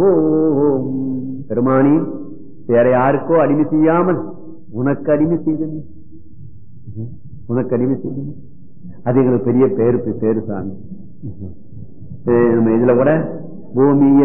ஓம் பெருமானி வேற யாருக்கோ அடிமை செய்யாமல் உனக்கு அடிமை செய்தது, உனக்கு அடிமை செய்தது. அது எங்களுக்கு பெரிய பேரு சாமி. நம்ம இதுல கூட பூமியில்